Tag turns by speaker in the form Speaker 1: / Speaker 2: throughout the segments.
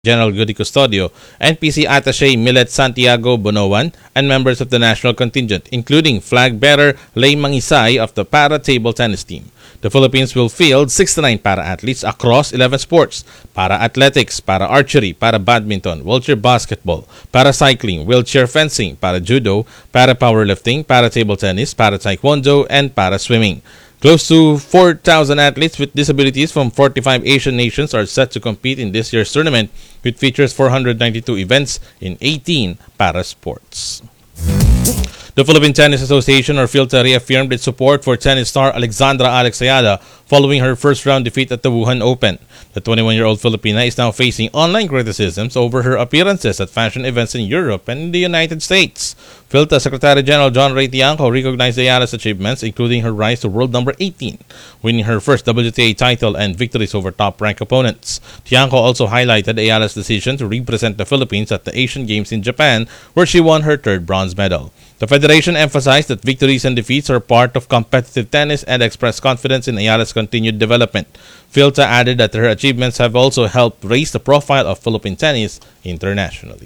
Speaker 1: General Goody Custodio, NPC Attaché Millet Santiago Bonoan, and members of the national contingent, including flag bearer Lay Mangisay of the para table tennis team. The Philippines will field 69 para-athletes across 11 sports: para-athletics, para-archery, para-badminton, wheelchair basketball, para-cycling, wheelchair fencing, para-judo, para-powerlifting, para-table tennis, para-taekwondo, and para-swimming. Close to 4,000 athletes with disabilities from 45 Asian nations are set to compete in this year's tournament, which features 492 events in 18 para-sports. The Philippine Tennis Association, or PhilTA, reaffirmed its support for tennis star Alexandra Alex Ayala following her first-round defeat at the Wuhan Open. The 21-year-old Filipina is now facing online criticisms over her appearances at fashion events in Europe and in the United States. PhilTA Secretary General John Ray Tiangco recognized Ayala's achievements, including her rise to world number 18, winning her first WTA title and victories over top-ranked opponents. Tiangco also highlighted Ayala's decision to represent the Philippines at the Asian Games in Japan, where she won her third bronze medal. The federation emphasized that victories and defeats are part of competitive tennis and expressed confidence in Ayala's continued development. PhilTA added that her achievements have also helped raise the profile of Philippine tennis internationally.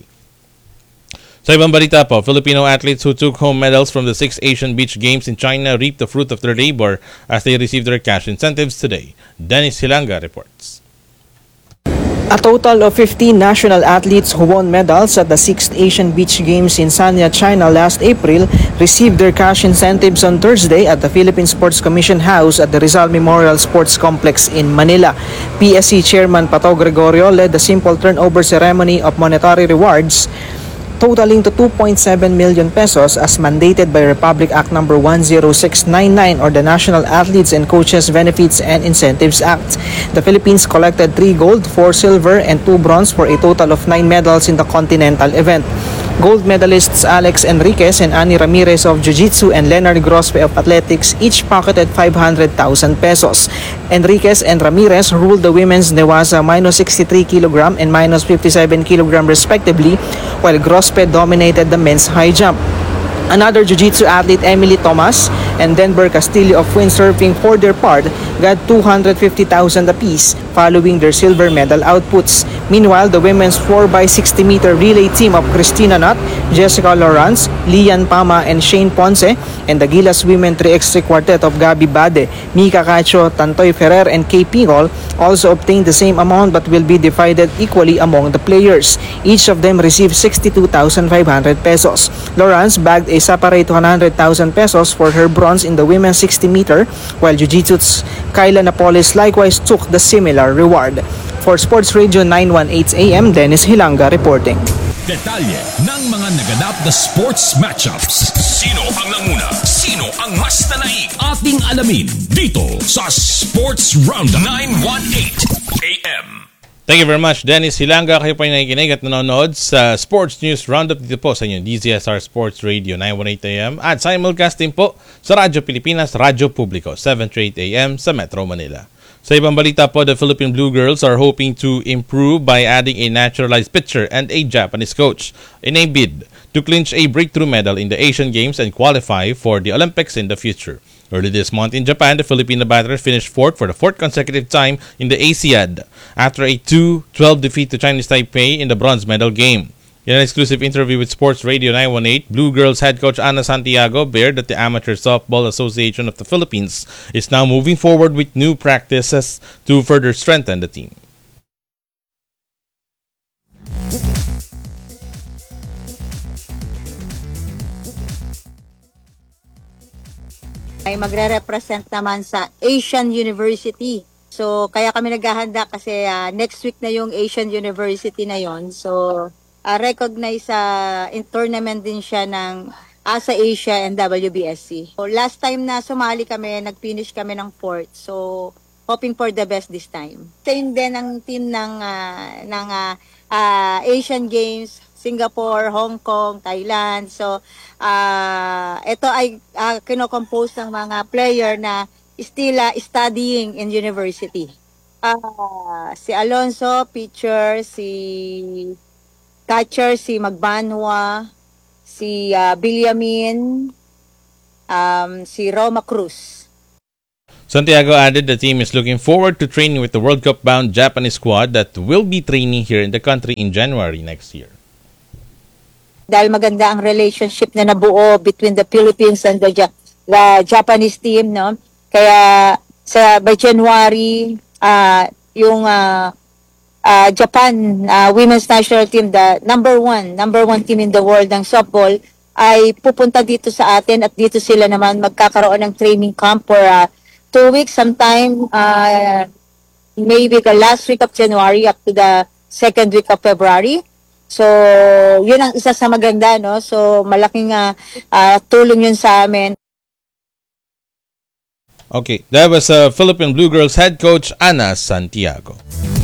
Speaker 1: Sa ibang balita po, Filipino athletes who took home medals from the 6th Asian Beach Games in China reaped the fruit of their labor as they received their cash incentives today. Dennis Hilanga reports.
Speaker 2: A total of 15 national athletes who won medals at the 6th Asian Beach Games in Sanya, China last April received their cash incentives on Thursday at the Philippine Sports Commission House at the Rizal Memorial Sports Complex in Manila. PSC Chairman Pato Gregorio led the simple turnover ceremony of monetary rewards totaling to 2.7 million pesos as mandated by Republic Act No. 10699 or the National Athletes and Coaches Benefits and Incentives Act. The Philippines collected 3 gold, 4 silver, and 2 bronze for a total of 9 medals in the continental event. Gold medalists Alex Enriquez and Annie Ramirez of Jiu-Jitsu and Leonard Grospe of Athletics each pocketed 500,000 pesos. Enriquez and Ramirez ruled the women's Newaza minus 63 kg and minus 57 kg respectively, while Grospe dominated the men's high jump. Another Jiu-Jitsu athlete, Emily Thomas, and Denver Castillo of windsurfing for their part got 250,000 apiece following their silver medal outputs. Meanwhile, the women's 4x60-meter relay team of Christina Nutt, Jessica Lawrence, Lian Pama, and Shane Ponce, and the Gilas Women 3x3 quartet of Gabi Bade, Mika Cacho, Tantoy Ferrer, and Kay Pingol also obtained the same amount but will be divided equally among the players. Each of them received 62,500 pesos. Lawrence bagged a separate 100,000 pesos for her bronze in the women's 60-meter, while Jiu-Jitsu's Kyla Napoles likewise took the similar reward. For Sports Radio 918 AM, Dennis Hilanga reporting.
Speaker 3: Detalye ng mga naganap na sports matchups. Sino ang nanguna? Sino ang mas nanaig? Ating alamin dito sa Sports Roundup 918 AM.
Speaker 1: Thank you very much, Dennis Hilanga. Kayo po yung nakikinig at nanonood sa Sports News Roundup dito po sa inyong DZSR Sports Radio 918 AM at simulcasting po sa Radyo Pilipinas, Radyo Publiko 7 to 8 AM sa Metro Manila. Sa ibang balita po, the Philippine Blue Girls are hoping to improve by adding a naturalized pitcher and a Japanese coach in a bid to clinch a breakthrough medal in the Asian Games and qualify for the Olympics in the future. Early this month in Japan, the Filipino batters finished fourth for the 4th consecutive time in the ASEAN after a 2-12 defeat to Chinese Taipei in the bronze medal game. In an exclusive interview with Sports Radio 918, Blue Girls head coach Ana Santiago bared that the Amateur Softball Association of the Philippines is now moving forward with new practices to further strengthen the team.
Speaker 4: Ay magre-represent naman sa Asian University. So, kaya kami naghahanda kasi next week na yung Asian University na yon. So, recognize in tournament din siya ng ASA Asia and WBSC. So, last time na sumali kami, nag-finish kami ng 4th. So, hoping for the best this time. Same din ang team ng Asian Games, Singapore, Hong Kong, Thailand. So, ito ay kinocompose ng mga player na still studying in university. Si Alonso, pitcher, si catcher, si Magbanwa, si Bilyamin, si Roma Cruz.
Speaker 1: Santiago added the team is looking forward to training with the World Cup-bound Japanese squad that will be training here in the country in January next year.
Speaker 4: Dahil maganda ang relationship na nabuo between the Philippines and the Japanese team, no? Kaya by January, yung Japan women's national team, the number one team in the world ng softball, ay pupunta dito sa atin at dito sila naman magkakaroon ng training camp for 2 weeks sometime, maybe the last week of January up to the second week of February. So, yun ang isa sa maganda, no? So, malaking tulong yun sa amin.
Speaker 1: Okay, that was Philippine Blue Girls head coach Ana Santiago.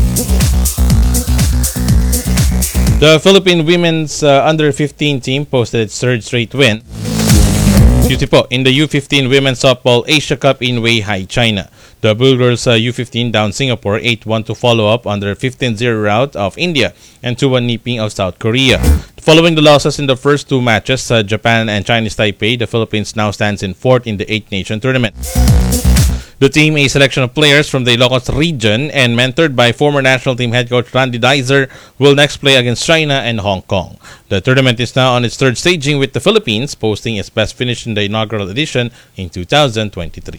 Speaker 1: The Philippine women's under-15 team posted its third straight win in the U15 Women's Softball Asia Cup in Weihai, China. The Blue Girls U15 down Singapore 8-1 to follow up on their 15-0 rout of India and 2-1 nipping of South Korea. Following the losses in the first two matches, Japan and Chinese Taipei, the Philippines now stands in fourth in the 8-nation tournament. The team, a selection of players from the Ilocos region and mentored by former national team head coach Randy Dizer, will next play against China and Hong Kong. The tournament is now on its third staging, with the Philippines posting its best finish in the inaugural edition in 2023.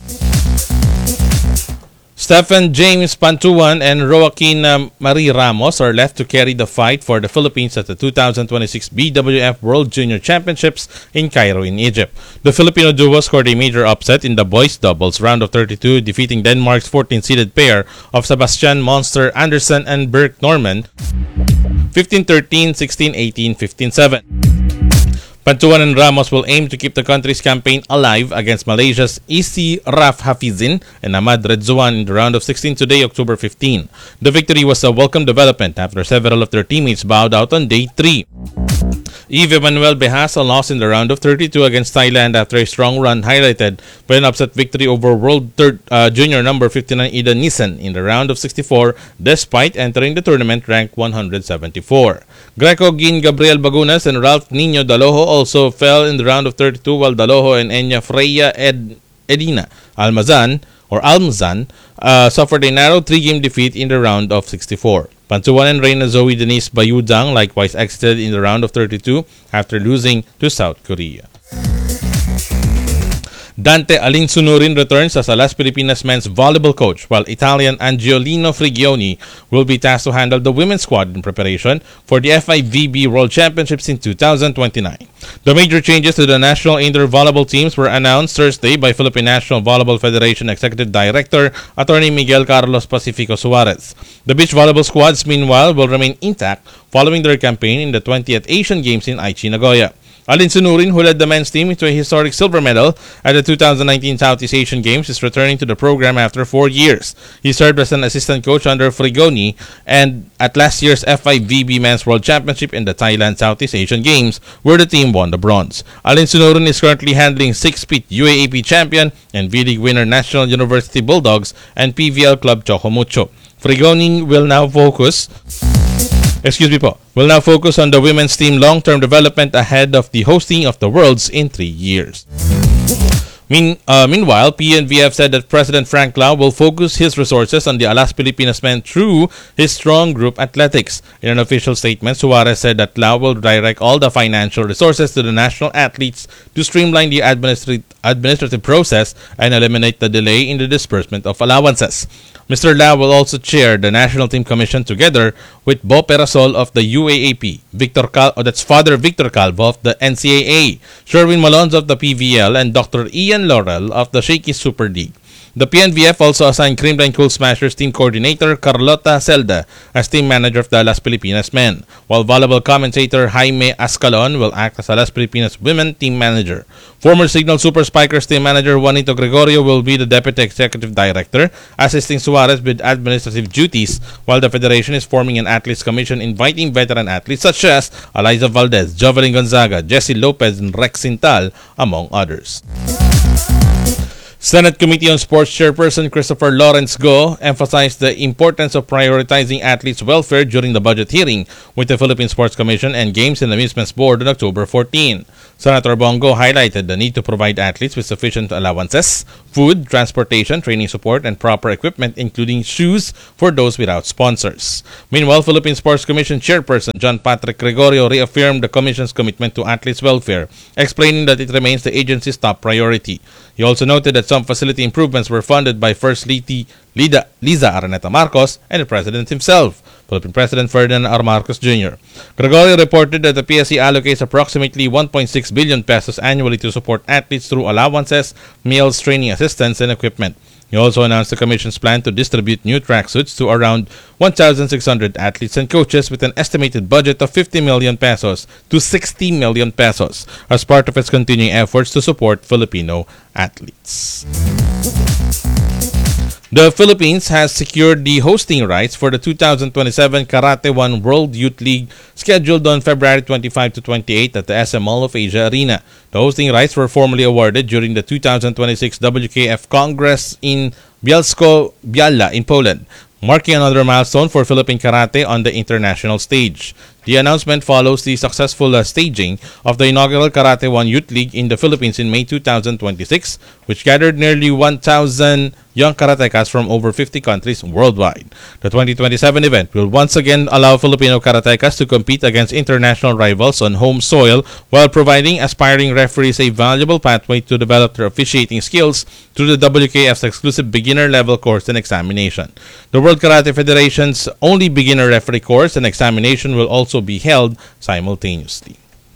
Speaker 1: Stephen James Pantuan and Joaquin Marie Ramos are left to carry the fight for the Philippines at the 2026 BWF World Junior Championships in Cairo in Egypt. The Filipino duo scored a major upset in the boys' doubles round of 32, defeating Denmark's 14-seeded pair of Sebastian Monster Anderson and Berk Norman 15-13, 16-18, 15-7. Pantuan and Ramos will aim to keep the country's campaign alive against Malaysia's Isi Raf Hafizin and Ahmad Redzuan in the round of 16 today, October 15. The victory was a welcome development after several of their teammates bowed out on day 3. Eve Manuel Behasa lost in the round of 32 against Thailand after a strong run highlighted by an upset victory over world junior number 59 Ida Nissen in the round of 64 despite entering the tournament ranked 174. Greco Gin Gabriel Bagunas and Ralph Nino Daloho also fell in the round of 32 while Daloho and Enya Freya Edina Almazan suffered a narrow 3-game defeat in the round of 64. Pantuan and Reyna Zoe Denise Bayudang likewise exited in the round of 32 after losing to South Korea. Dante Alinsunurin returns as Alas Pilipinas men's volleyball coach, while Italian Angiolino Frigioni will be tasked to handle the women's squad in preparation for the FIVB World Championships in 2029. The major changes to the national indoor volleyball teams were announced Thursday by Philippine National Volleyball Federation Executive Director Attorney Miguel Carlos Pacifico Suarez. The beach volleyball squads, meanwhile, will remain intact following their campaign in the 20th Asian Games in Aichi, Nagoya. Alinsunurin, who led the men's team into a historic silver medal at the 2019 Southeast Asian Games, is returning to the program after 4 years. He served as an assistant coach under Frigoni and at last year's FIVB Men's World Championship in the Thailand Southeast Asian Games, where the team won the bronze. Alinsunurin is currently handling 6-peat UAAP champion and V-League winner National University Bulldogs and PVL club Chocomucho. Frigoni will now focus on the women's team long-term development ahead of the hosting of the Worlds in 3 years. Meanwhile, PNVF said that President Frank Lau will focus his resources on the Alas Pilipinas men through his strong group athletics. In an official statement, Suarez said that Lau will direct all the financial resources to the national athletes to streamline the administrative process and eliminate the delay in the disbursement of allowances. Mr. Lau will also chair the National Team Commission together with Bo Perasol of the UAAP, Father Victor Calvo of the NCAA, Sherwin Malonzo of the PVL, and Dr. Ian Laurel of the Shaky Super League. The PNVF also assigned Creamline Cool Smashers team coordinator Carlota Celda as team manager of the Las Pilipinas men, while volleyball commentator Jaime Ascalon will act as Las Pilipinas women team manager. Former Signal Super Spikers team manager Juanito Gregorio will be the deputy executive director, assisting Suarez with administrative duties, while the federation is forming an athletes commission inviting veteran athletes such as Eliza Valdez, Jovelyn Gonzaga, Jessie Lopez, and Rex Sintal, among others. Senate Committee on Sports Chairperson Christopher Lawrence Go emphasized the importance of prioritizing athletes' welfare during the budget hearing with the Philippine Sports Commission and Games and Amusements Board on October 14. Senator Bongo highlighted the need to provide athletes with sufficient allowances, food, transportation, training support, and proper equipment, including shoes for those without sponsors. Meanwhile, Philippine Sports Commission Chairperson John Patrick Gregorio reaffirmed the Commission's commitment to athletes' welfare, explaining that it remains the agency's top priority. He also noted that some facility improvements were funded by First Lady Liza Araneta Marcos and the President himself, Philippine President Ferdinand R. Marcos Jr. Gregorio reported that the PSC allocates approximately 1.6 billion pesos annually to support athletes through allowances, meals, training assistance, and equipment. He also announced the Commission's plan to distribute new tracksuits to around 1,600 athletes and coaches with an estimated budget of 50 million pesos to 60 million pesos as part of its continuing efforts to support Filipino athletes. The Philippines has secured the hosting rights for the 2027 Karate 1 World Youth League scheduled on February 25 to 28 at the SM Mall of Asia Arena. The hosting rights were formally awarded during the 2026 WKF Congress in Bielsko-Biała in Poland, marking another milestone for Philippine karate on the international stage. The announcement follows the successful staging of the inaugural Karate 1 Youth League in the Philippines in May 2026, which gathered nearly 1,000 young karatekas from over 50 countries worldwide. The 2027 event will once again allow Filipino karatekas to compete against international rivals on home soil while providing aspiring referees a valuable pathway to develop their officiating skills through the WKF's exclusive beginner-level course and examination. The World Karate Federation's only beginner referee course and examination will also be held simultaneously.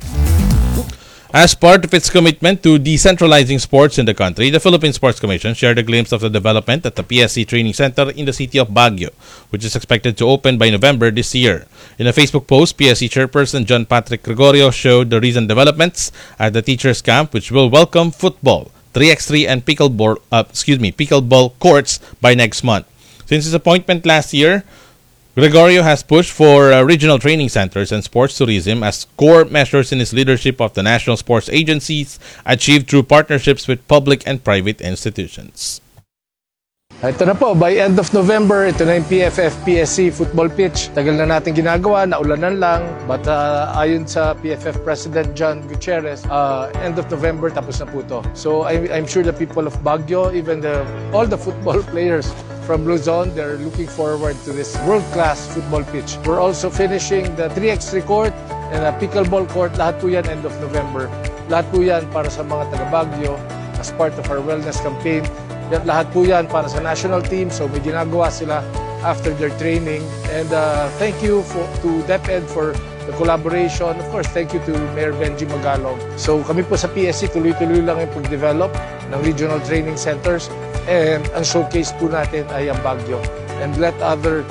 Speaker 1: As part of its commitment to decentralizing sports in the country, the Philippine Sports Commission shared a glimpse of the development at the PSC Training Center in the city of Baguio, which is expected to open by November this year. In a Facebook post, PSC Chairperson John Patrick Gregorio showed the recent developments at the teachers' camp, which will welcome football, 3x3, and pickleball courts by next month. Since his appointment last year, Gregorio has pushed for regional training centers and sports tourism as core measures in his leadership of the national sports agencies achieved through partnerships with public and private institutions.
Speaker 5: Ito na po, by end of November, ito na yung PFF-PSC football pitch. Tagal na natin ginagawa, naulanan lang. But ayon sa PFF President John Gutierrez, end of November, tapos na po ito. So I'm sure the people of Baguio, even all the football players from Luzon, they're looking forward to this world-class football pitch. We're also finishing the 3x3 court and a pickleball court. Lahat po yan end of November. Lahat po yan para sa mga taga-Baguio as part of our wellness campaign. Lahat po yan para sa national team. So may ginagawa sila after their training. And thank you to DepEd for the collaboration. Of course, thank you to Mayor Benji Magalong. So kami po sa PSC, tuloy-tuloy lang yung pag-develop ng regional training centers. And ang showcase po natin ay ang Baguio. And let other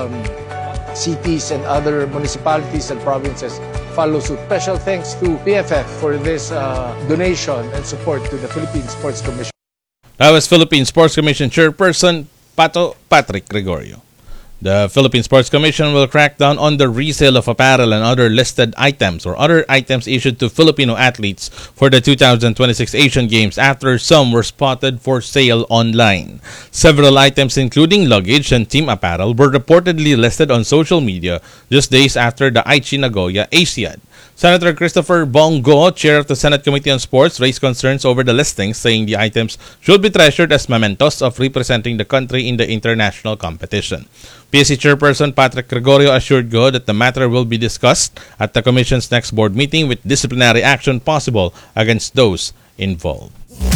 Speaker 5: cities and other municipalities and provinces follow suit. Special thanks to PFF for this donation and support to the Philippine Sports Commission.
Speaker 1: That was Philippine Sports Commission Chairperson Patrick Gregorio. The Philippine Sports Commission will crack down on the resale of apparel and other listed items or other items issued to Filipino athletes for the 2026 Asian Games after some were spotted for sale online. Several items including luggage and team apparel were reportedly listed on social media just days after the Aichi Nagoya Asiad. Senator Christopher Bongo, chair of the Senate Committee on Sports, raised concerns over the listings, saying the items should be treasured as mementos of representing the country in the international competition. PSC Chairperson Patrick Gregorio assured Go that the matter will be discussed at the Commission's next board meeting with disciplinary action possible against those involved.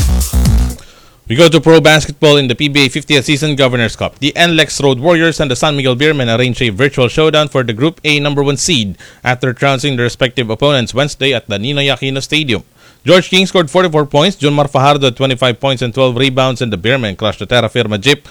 Speaker 1: We go to pro basketball in the PBA 50th Season Governors Cup. The NLEX Road Warriors and the San Miguel Beermen arranged a virtual showdown for the Group A number 1 seed after trouncing their respective opponents Wednesday at the Ninoy Aquino Stadium. George King scored 44 points, Junmar Fajardo had 25 points and 12 rebounds, and the Beermen crushed the Terra Firma Jeep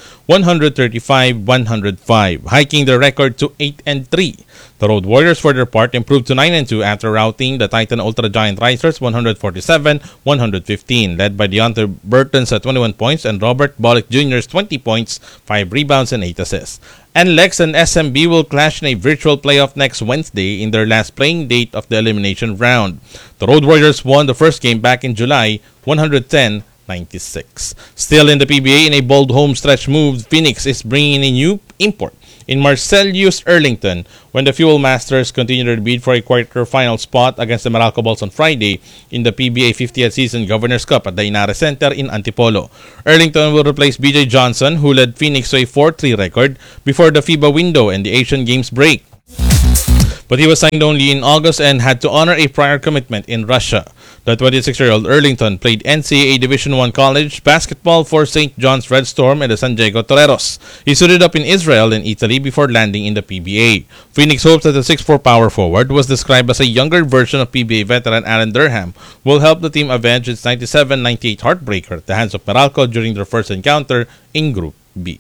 Speaker 1: 135-105, hiking their record to 8-3. The Road Warriors, for their part, improved to 9-2 after routing the Titan Ultra Giant Risers 147-115, led by Deontay Burton's 21 points and Robert Bollick Jr.'s 20 points, 5 rebounds, and 8 assists. NLEX and SMB will clash in a virtual playoff next Wednesday in their last playing date of the elimination round. The Road Warriors won the first game back in July, 110-99. 96. Still in the PBA, in a bold home stretch move, Phoenix is bringing in a new import in Marcelius Erlington when the Fuel Masters continue their bid for a quarter-final spot against the Meralco Bulls on Friday in the PBA 50th Season Governors Cup at the Inare Center in Antipolo. Erlington will replace BJ Johnson, who led Phoenix to a 4-3 record before the FIBA window and the Asian Games break. But he was signed only in August and had to honor a prior commitment in Russia. The 26-year-old Erlington played NCAA Division I college basketball for St. John's Red Storm and the San Diego Toreros. He suited up in Israel and Italy before landing in the PBA. Phoenix hopes that the 6'4" power forward, was described as a younger version of PBA veteran Alan Durham, will help the team avenge its 97-98 heartbreaker at the hands of Meralco during their first encounter in Group B.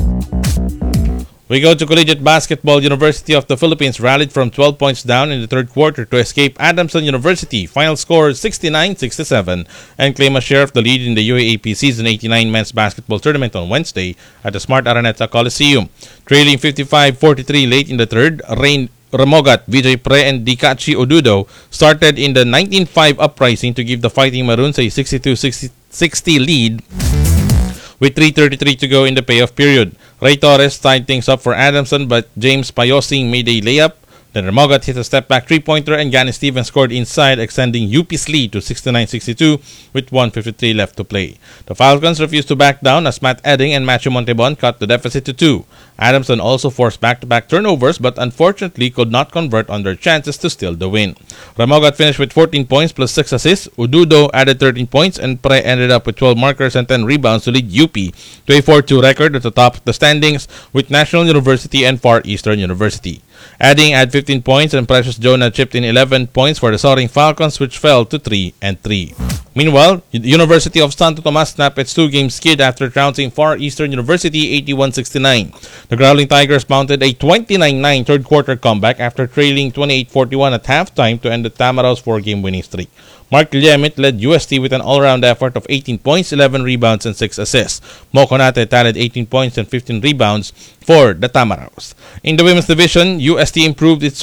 Speaker 1: We go to collegiate basketball. University of the Philippines rallied from 12 points down in the third quarter to escape Adamson University. Final score 69-67 and claim a share of the lead in the UAAP Season 89 men's basketball tournament on Wednesday at the Smart Araneta Coliseum. Trailing 55-43 late in the third, Ramogat, Vijay Pre, and Dikachi Odudo started in the 19-5 uprising to give the Fighting Maroons a 62-60 lead with 3:33 to go in the payoff period. Ray Torres tied things up for Adamson, but James Payosing made a layup. Then Ramogat hit a step-back three-pointer and Gani Stevens scored inside, extending UP's lead to 69-62 with 1:53 left to play. The Falcons refused to back down as Matt Edding and Matthew Montebon cut the deficit to 2. Adamson also forced back-to-back turnovers but unfortunately could not convert on their chances to steal the win. Ramogat finished with 14 points plus 6 assists. Ududo added 13 points and Pre ended up with 12 markers and 10 rebounds to lead UP to a 4-2 record at the top of the standings with National University and Far Eastern University. Adding had 15 points and Precious Jonah chipped in 11 points for the Soaring Falcons, which fell to 3-3. Meanwhile, University of Santo Tomas snapped its two-game skid after trouncing Far Eastern University 81-69. The Growling Tigers mounted a 29-9 third-quarter comeback after trailing 28-41 at halftime to end the Tamarao's four-game winning streak. Mark Liemit led UST with an all-round effort of 18 points, 11 rebounds, and 6 assists. Mokonate tallied 18 points and 15 rebounds for the Tamaraos. In the women's division, UST imposed its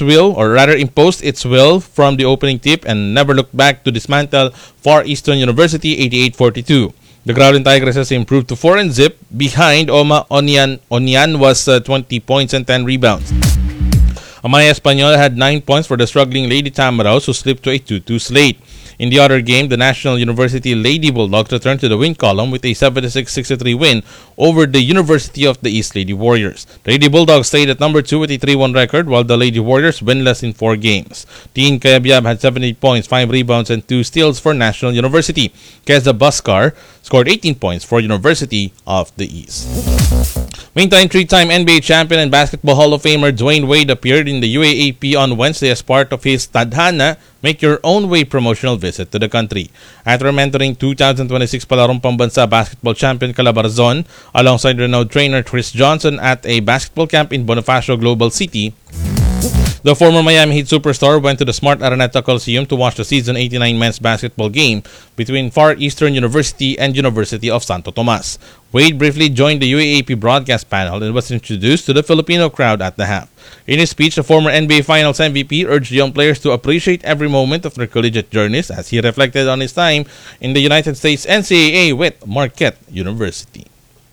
Speaker 1: will from the opening tip and never looked back to dismantle Far Eastern University 88-42. The Growling Tigresses improved to 4-0 behind Oma Onian. Onian was 20 points and 10 rebounds. Amaya Espanyol had 9 points for the struggling Lady Tamaraos, who slipped to a 2-2 slate. In the other game, the National University Lady Bulldogs returned to the win column with a 76-63 win over the University of the East Lady Warriors. The Lady Bulldogs stayed at number 2 with a 3-1 record, while the Lady Warriors winless in 4 games. Teen Kayabyab had 78 points, 5 rebounds, and 2 steals for National University. Keza Buskar scored 18 points for University of the East. Meantime, 3-time NBA champion and Basketball Hall of Famer Dwayne Wade appeared in the UAAP on Wednesday as part of his Tadhana Make Your Own Way promotional visit to the country. After mentoring 2026 Palarong Pambansa basketball champion Calabarzon alongside renowned trainer Chris Johnson at a basketball camp in Bonifacio Global City, the former Miami Heat superstar went to the Smart Araneta Coliseum to watch the Season 89 men's basketball game between Far Eastern University and University of Santo Tomas. Wade briefly joined the UAAP broadcast panel and was introduced to the Filipino crowd at the half. In his speech, the former NBA Finals MVP urged young players to appreciate every moment of their collegiate journeys as he reflected on his time in the United States NCAA with Marquette University.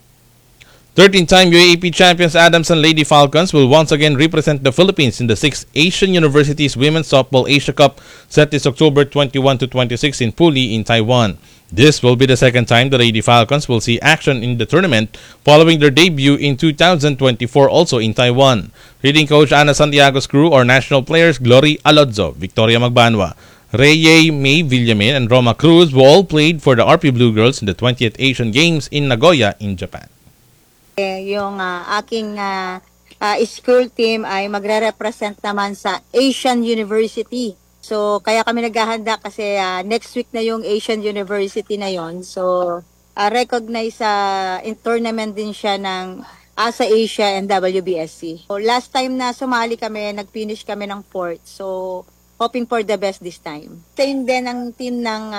Speaker 1: 13-time UAAP champions Adamson Lady Falcons will once again represent the Philippines in the 6th Asian Universities Women's Softball Asia Cup set this October 21-26 in Puli in Taiwan. This will be the second time the Lady Falcons will see action in the tournament following their debut in 2024 also in Taiwan. Leading coach Ana Santiago's crew or national players Glory Alonzo, Victoria Magbanwa, Reye May Villamin, and Roma Cruz who all played for the RP Blue Girls in the 20th Asian Games in Nagoya in Japan.
Speaker 4: Yung aking school team ay magre-represent naman sa Asian University. So, kaya kami naghahanda kasi next week na yung Asian University na yon. So, recognize in tournament din siya ng ASA Asia and WBSC. So, last time na sumali kami, nag-finish kami ng 4th. So, hoping for the best this time. Same din ang team ng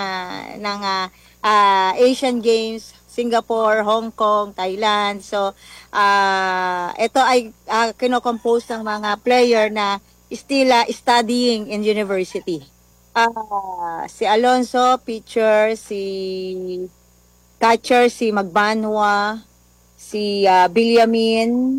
Speaker 4: Asian Games, Singapore, Hong Kong, Thailand. So, ito ay kinocompose ng mga player na still studying in university. Si Alonso, pitcher, si catcher si Magbanwa, si Biliamin,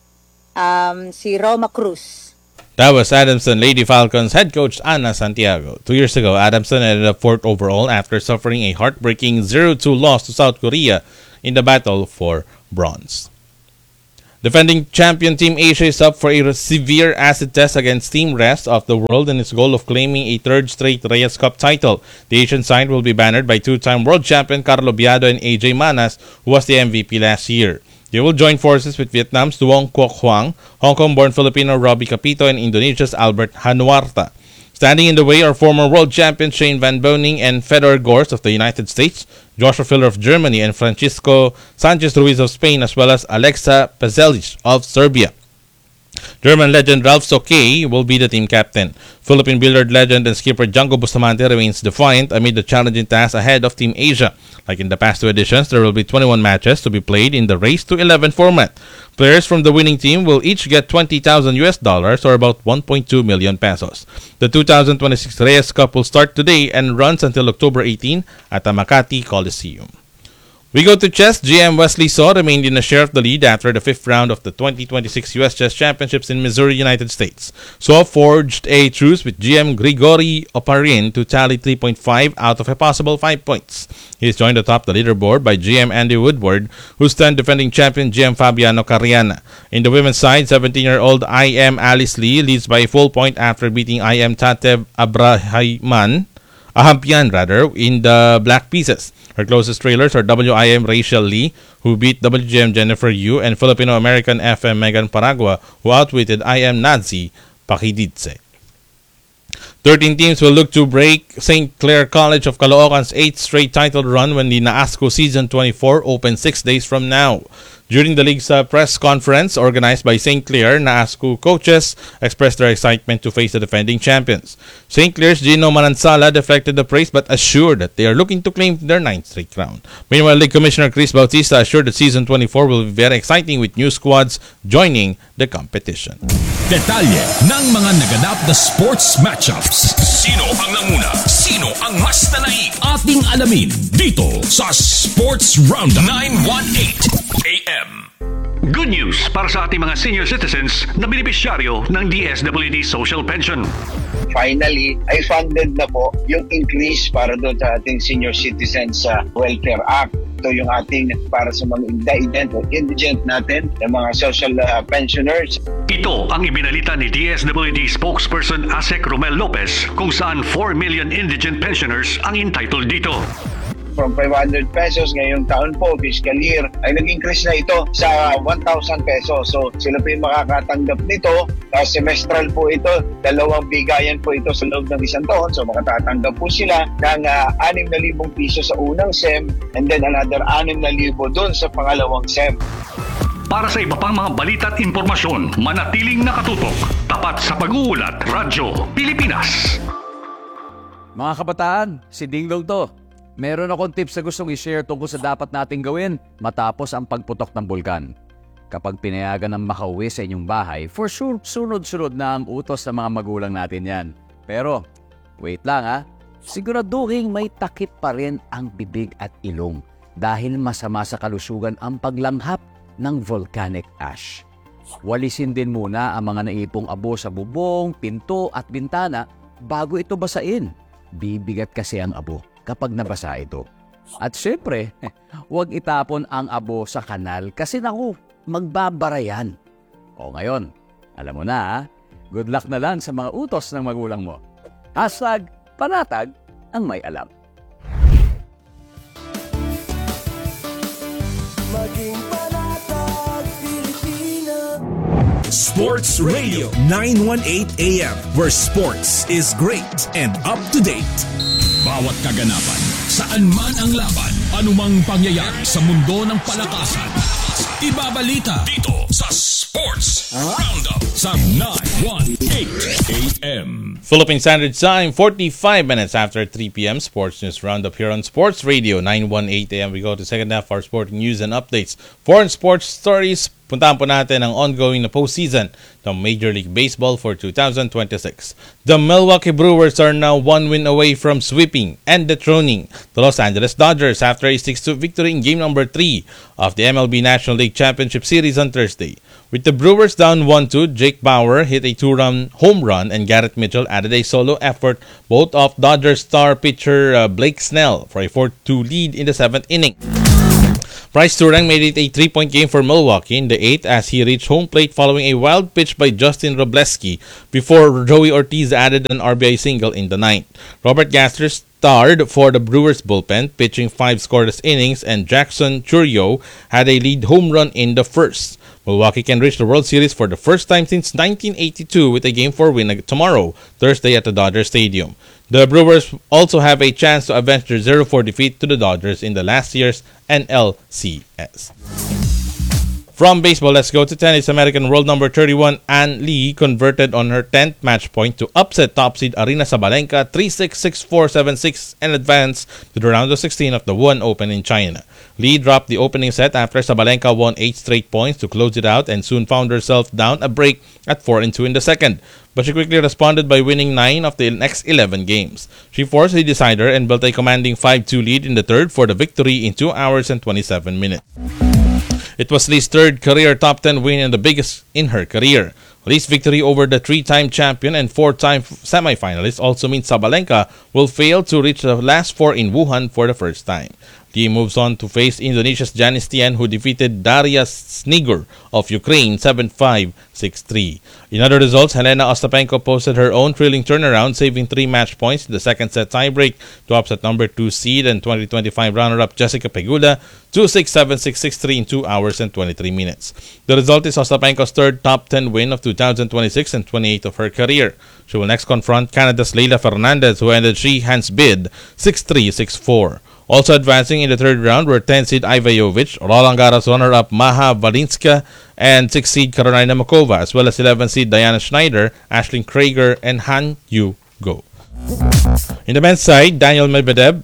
Speaker 4: si Roma Cruz.
Speaker 1: That was Adamson Lady Falcons head coach Ana Santiago. 2 years ago, Adamson ended up 4th overall after suffering a heartbreaking 0-2 loss to South Korea in the battle for bronze. Defending champion Team Asia is up for a severe acid test against Team Rest of the world in its goal of claiming a third straight Reyes Cup title. The Asian side will be bannered by two-time world champion Carlo Biado and AJ Manas, who was the MVP last year. They will join forces with Vietnam's Duong Quoc Hoang, Hong Kong-born Filipino Robbie Capito, and Indonesia's Albert Hanuarta. Standing in the way are former world champions Shane Van Boening and Fedor Gors of the United States, Joshua Filler of Germany, and Francisco Sanchez Ruiz of Spain, as well as Alexa Pezelic of Serbia. German legend Ralph Sokay will be the team captain. Philippine billiard legend and skipper Django Bustamante remains defiant amid the challenging task ahead of Team Asia. Like in the past two editions, there will be 21 matches to be played in the race to 11 format. Players from the winning team will each get $20,000 or about 1.2 million pesos. The 2026 Reyes Cup will start today and runs until October 18 at the Makati Coliseum. We go to chess. GM Wesley So remained in a share of the lead after the 5th round of the 2026 U.S. Chess Championships in Missouri, United States. So forged a truce with GM Grigory Oparin to tally 3.5 out of a possible 5 points. He is joined atop the leaderboard by GM Andy Woodward, who's then defending champion GM Fabiano Cariana. In the women's side, 17-year-old IM Alice Lee leads by a full point after beating IM Tatev Ahampian in the black pieces. Her closest trailers are WIM Rachel Lee, who beat WGM Jennifer Yu, and Filipino-American FM Megan Paragua, who outwitted IM Nazi Pakididse. 13 teams will look to break St. Clair College of Caloocan's 8th straight title run when the NAASCO Season 24 opens 6 days from now. During the league's press conference organized by St. Clair, NAASCO coaches expressed their excitement to face the defending champions. St. Clair's Gino Manansala deflected the praise but assured that they are looking to claim their 9th straight crown. Meanwhile, League Commissioner Chris Bautista assured that Season 24 will be very exciting with new squads joining the competition.
Speaker 3: Detalye ng mga naganap na sports matchups. Sino ang nanguna? Sino ang mas nanaig? Ating alamin dito sa Sports Roundup 918 AM.
Speaker 6: Good news para sa ating mga senior citizens na benepisyaryo ng DSWD Social Pension.
Speaker 7: Finally, ay funded na po yung increase para doon sa ating Senior Citizens Welfare Act. Ito yung ating para sa mga indigent natin, yung mga social pensioners.
Speaker 6: Ito ang ibinalita ni DSWD spokesperson Asek Romel Lopez kung saan 4 million indigent pensioners ang entitled dito.
Speaker 7: From 500 pesos ngayong taon po, fiscal year, ay nag-increase na ito sa 1,000 pesos. So sila po yung makakatanggap nito. Semestral po ito, 2 bigayan po ito sa loob ng isang taon. So makatatanggap po sila ng 6,000 piso sa unang SEM and then another 6,000 doon sa pangalawang SEM.
Speaker 6: Para sa iba pang mga balita at impormasyon, manatiling nakatutok. Tapat sa pag-uulat, Radyo Pilipinas.
Speaker 8: Mga kabataan, si Dinglong to. Meron akong tips na gustong i-share tungkol sa dapat nating gawin matapos ang pagputok ng bulkan. Kapag pinayagan ng makauwi sa inyong bahay, for sure, sunod-sunod na ang utos ng mga magulang natin yan. Pero, wait lang ha, siguraduhin may takip pa rin ang bibig at ilong dahil masama sa kalusugan ang paglanghap ng volcanic ash. Walisin din muna ang mga naipong abo sa bubong, pinto at bintana bago ito basain. Bibigat kasi ang abo kapag nabasa ito. At syempre, huwag itapon ang abo sa kanal kasi naku, magbabara yan. O ngayon, alam mo na ha? Good luck na lang sa mga utos ng magulang mo. #panatag ang may alam.
Speaker 9: Maging panatag Pilipina.
Speaker 3: Sports Radio 918 AM, where sports is great and up to date. Bawat kaganapan, saan man ang laban, anumang pangyayari sa mundo ng palakasan, ibabalita dito sa Sports Roundup sa 918 AM.
Speaker 1: Philippine Standard Time, 45 minutes after 3 p.m. Sports News Roundup here on Sports Radio 918 AM. We go to second half for sporting news and updates. Foreign sports stories puntahan po natin ang ongoing na postseason ng Major League Baseball for 2026. The Milwaukee Brewers are now one win away from sweeping and dethroning the Los Angeles Dodgers after a 6-2 victory in game number 3 of the MLB National League Championship Series on Thursday. With the Brewers down 1-2, Jake Bauer hit a 2-run home run and Garrett Mitchell added a solo effort, both off Dodgers star pitcher Blake Snell for a 4-2 lead in the 7th inning. Bryce Turang made it a 3-point game for Milwaukee in the 8th as he reached home plate following a wild pitch by Justin Robleski before Joey Ortiz added an RBI single in the 9th. Robert Gasser starred for the Brewers bullpen, pitching 5 scoreless innings, and Jackson Chourio had a lead home run in the 1st. Milwaukee can reach the World Series for the first time since 1982 with a Game 4 win tomorrow, Thursday at the Dodger Stadium. The Brewers also have a chance to avenge their 0-4 defeat to the Dodgers in the last year's NLCS. From baseball, let's go to tennis. American world number 31 Ann Lee converted on her 10th match point to upset top seed Arina Sabalenka 3-6, 6-4, 7-6 and advance to the round of 16 of the Wuhan Open in China. Lee dropped the opening set after Sabalenka won 8 straight points to close it out and soon found herself down a break at 4-2 in the second. But she quickly responded by winning 9 of the next 11 games. She forced a decider and built a commanding 5-2 lead in the third for the victory in 2 hours and 27 minutes. It was Lee's third career top 10 win and the biggest in her career. Lee's victory over the 3-time champion and 4-time semifinalist also means Sabalenka will fail to reach the last 4 in Wuhan for the first time. Lee moves on to face Indonesia's Janice Tien, who defeated Daria Snigur of Ukraine 7-5, 6-3. In other results, Helena Ostapenko posted her own thrilling turnaround, saving 3 match points in the second set tiebreak to upset number 2 seed and 2025 runner-up Jessica Pegula 2-6, 7-6, 6-3 in 2 hours and 23 minutes. The result is Ostapenko's third top 10 win of 2026 and 28th of her career. She will next confront Canada's Leila Fernandez, who ended Sheehan's bid 6-3, 6-4. Also advancing in the third round were 10-seed Iva Jovic, Roland Garros runner-up Maha Valinska, and 6-seed Karolina Mukova, as well as 11-seed Diana Schneider, Ashlyn Krieger, and Han Yu-Go. In the men's side, Daniel Medvedev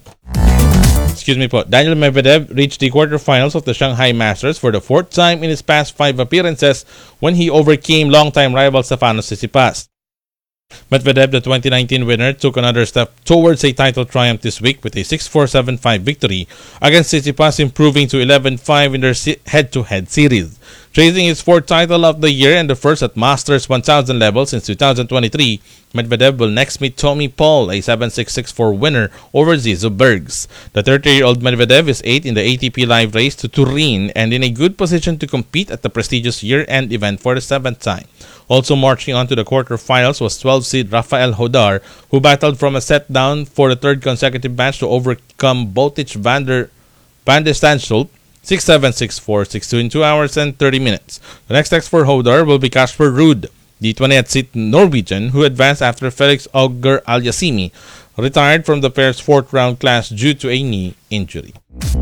Speaker 1: reached the quarterfinals of the Shanghai Masters for the 4th time in his past 5 appearances when he overcame longtime rival Stefanos Tsitsipas. Medvedev, the 2019 winner, took another step towards a title triumph this week with a 6-4, 7-5 victory against Tsitsipas, improving to 11-5 in their head-to-head series. Chasing his 4th title of the year and the first at Masters 1000 level since 2023, Medvedev will next meet Tommy Paul, a 7-6, 6-4 winner over Zizou Bergs. The 30-year-old Medvedev is 8th in the ATP Live race to Turin and in a good position to compete at the prestigious year-end event for the 7th time. Also marching on to the quarterfinals was 12-seed Rafael Hodar, who battled from a set down for the 3rd consecutive match to overcome Botic van der Zandschulp 6-7, 6-4, 6-2 in 2 hours and 30 minutes. The next test for Hodar will be Kasper Ruud, the 20th-seed Norwegian, who advanced after Felix Auger Aliassime retired from the pair's 4th-round clash due to a knee injury.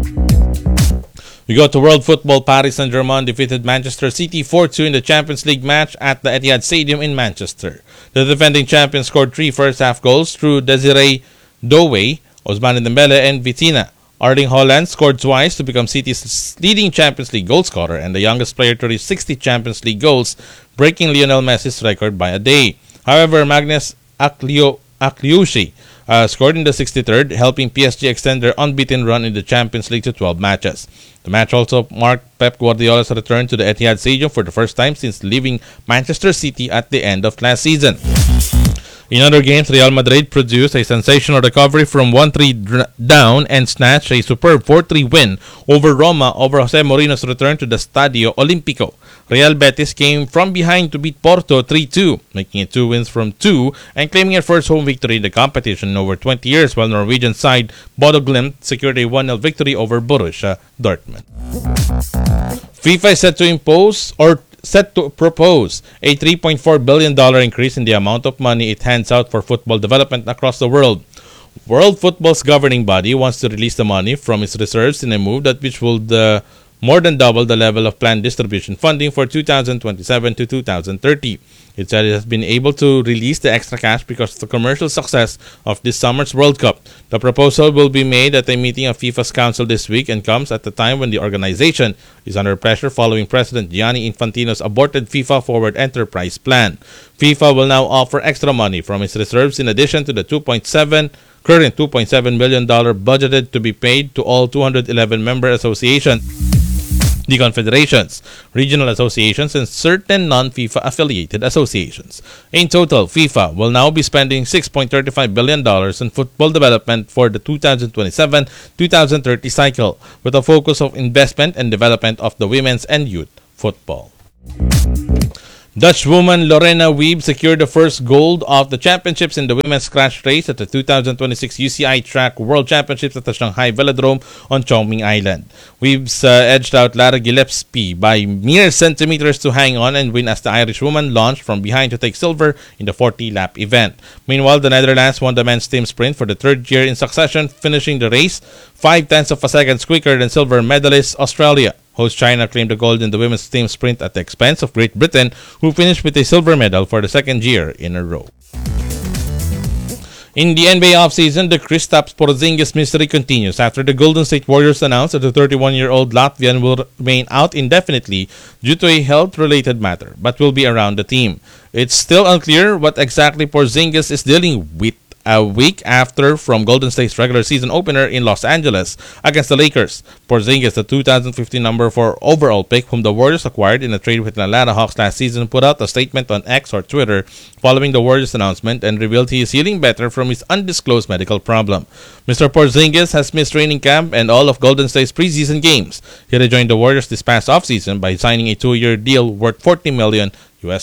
Speaker 1: We go to World Football. Paris Saint-Germain defeated Manchester City 4-2 in the Champions League match at the Etihad Stadium in Manchester. The defending champions scored 3 first-half goals through Desiree Doué, Ousmane Dembele, and Vitinha. Erling Haaland scored twice to become City's leading Champions League goal scorer and the youngest player to reach 60 Champions League goals, breaking Lionel Messi's record by a day. However, Magnus Akliouche scored in the 63rd, helping PSG extend their unbeaten run in the Champions League to 12 matches. The match also marked Pep Guardiola's return to the Etihad Stadium for the first time since leaving Manchester City at the end of last season. In other games, Real Madrid produced a sensational recovery from 1-3 down and snatched a superb 4-3 win over Roma over Jose Mourinho's return to the Stadio Olimpico. Real Betis came from behind to beat Porto 3-2, making it 2 wins from 2 and claiming their first home victory in the competition in over 20 years, while Norwegian side Bodo Glimt secured a 1-0 victory over Borussia Dortmund. FIFA is set to propose a $3.4 billion increase in the amount of money it hands out for football development across the world. World Football's governing body wants to release the money from its reserves in a move that which would more than double the level of planned distribution funding for 2027 to 2030. It said it has been able to release the extra cash because of the commercial success of this summer's World Cup. The proposal will be made at a meeting of FIFA's council this week and comes at the time when the organization is under pressure following President Gianni Infantino's aborted FIFA Forward Enterprise Plan. FIFA will now offer extra money from its reserves in addition to the current $2.7 million budgeted to be paid to all 211 member associations, the confederations, regional associations, and certain non-FIFA affiliated associations. In total, FIFA will now be spending $6.35 billion in football development for the 2027-2030 cycle, with a focus of investment and development of the women's and youth football. Dutch woman Lorena Wiebe secured the first gold of the championships in the women's crash race at the 2026 UCI Track World Championships at the Shanghai Velodrome on Chongming Island. Wiebe edged out Lara Gillespie by mere centimeters to hang on and win as the Irish woman launched from behind to take silver in the 40-lap event. Meanwhile, the Netherlands won the men's team sprint for the third year in succession, finishing the race 0.5 seconds quicker than silver medalist Australia. Host China claimed the gold in the women's team sprint at the expense of Great Britain, who finished with a silver medal for the second year in a row. In the NBA offseason, the Kristaps Porzingis mystery continues after the Golden State Warriors announced that the 31-year-old Latvian will remain out indefinitely due to a health-related matter, but will be around the team. It's still unclear what exactly Porzingis is dealing with a week after from Golden State's regular season opener in Los Angeles against the Lakers. Porzingis, the 2015 number 4 overall pick, whom the Warriors acquired in a trade with the Atlanta Hawks last season, put out a statement on X or Twitter following the Warriors' announcement and revealed he is healing better from his undisclosed medical problem. Mr. Porzingis has missed training camp and all of Golden State's preseason games. He rejoined the Warriors this past offseason by signing a 2-year deal worth $40 million.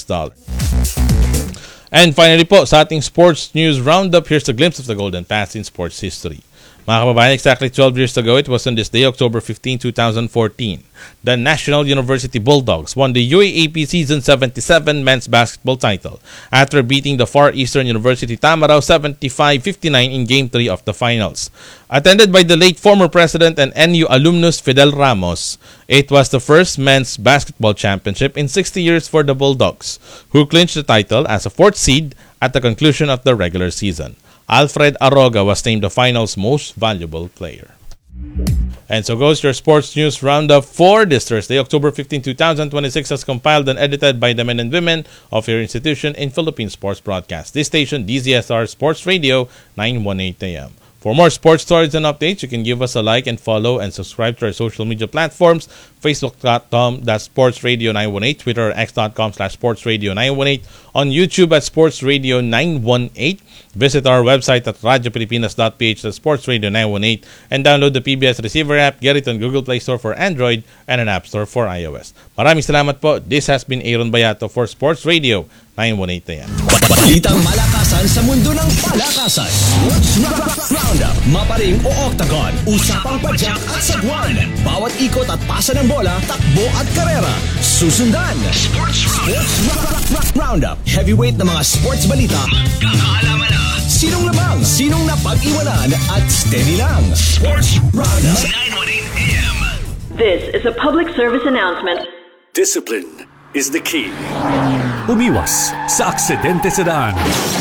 Speaker 1: And finally po, sa ating sports news roundup, here's a glimpse of the golden past in sports history. Mga kababayan, exactly 12 years ago, it was on this day, October 15, 2014. The National University Bulldogs won the UAAP Season 77 men's basketball title after beating the Far Eastern University Tamarao 75-59 in Game 3 of the finals. Attended by the late former president and NU alumnus Fidel Ramos, it was the first men's basketball championship in 60 years for the Bulldogs, who clinched the title as a 4th seed at the conclusion of the regular season. Alfred Aroga was named the final's most valuable player. And so goes your sports news roundup for this Thursday, October 15, 2026, as compiled and edited by the men and women of your institution in Philippine Sports Broadcast. This station, DZSR Sports Radio, 918 AM. For more sports stories and updates, you can give us a like and follow and subscribe to our social media platforms, facebook.com/sportsradio918, Twitter x.com/sportsradio918, on YouTube at Sports Radio 918. Visit our website at radiopilipinas.ph/sportsradio918 and download the PBS Receiver app. Get it on Google Play Store for Android and an App Store for iOS. Maraming salamat po. This has been Aaron Bayato for Sports Radio 918 AM.
Speaker 3: Balitang malakasan sa mundo ng palakasan. Sports Roundup, maparing o octagon, usapang padyak at sagwan. Bawat ikot at pasa ng bola, takbo at karera. Susundan. Sports Roundup, heavyweight na mga sports balita. Magkakaalaman na. Sinong labang, sinong napag-iwanan, at steady lang. Sports Roundup, 918 AM.
Speaker 10: This is a public service announcement.
Speaker 11: Discipline is the key. Umiwas sa aksidente sa daan.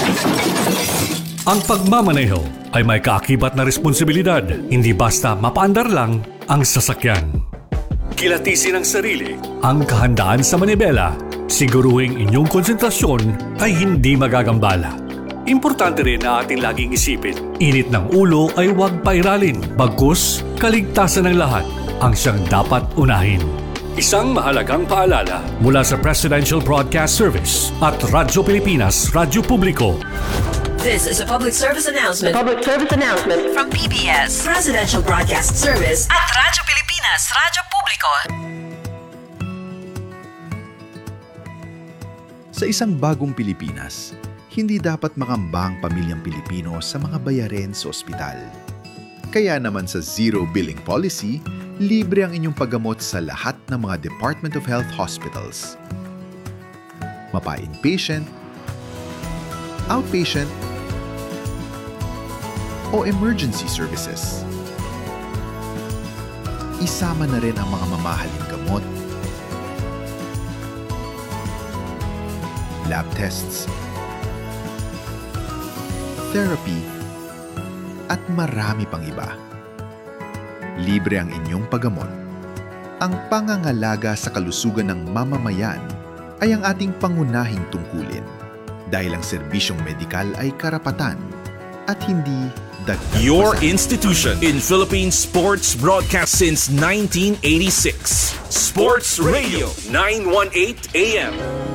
Speaker 11: Ang pagmamaneho ay may kaakibat na responsibilidad, hindi basta mapaandar lang ang sasakyan. Kilatisin ang sarili, ang kahandaan sa manibela, siguruhing inyong konsentrasyon ay hindi magagambala. Importante rin na ating laging isipin, init ng ulo ay huwag pairalin, bagkus kaligtasan ng lahat ang siyang dapat unahin. Isang mahalagang paalala mula sa Presidential Broadcast Service at Radyo Pilipinas, Radyo Publiko.
Speaker 10: This is a public service announcement. Public service announcement from PBS, Presidential Broadcast Service at Radyo Pilipinas, Radyo Publiko.
Speaker 12: Sa isang bagong Pilipinas, hindi dapat makamba ang pamilyang Pilipino sa mga bayarin sa ospital. Kaya naman sa Zero Billing Policy, libre ang inyong paggamot sa lahat ng mga Department of Health hospitals. Mapa-inpatient, outpatient, o emergency services. isama na rin ang mga mamahaling gamot, lab tests, therapy, at marami pang iba. Libre ang inyong paggamot. Ang pangangalaga sa kalusugan ng mamamayan ay ang ating pangunahing tungkulin dahil ang serbisyong medikal ay karapatan at hindi dagdag.
Speaker 3: Your institution in Philippine sports broadcast since 1986. Sports Radio 918 AM.